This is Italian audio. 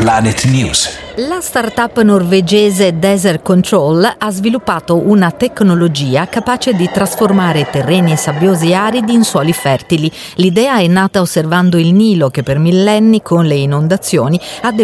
Planet News. La startup norvegese Desert Control ha sviluppato una tecnologia capace di trasformare terreni sabbiosi aridi in suoli fertili. L'idea è nata osservando il Nilo che per millenni con le inondazioni ha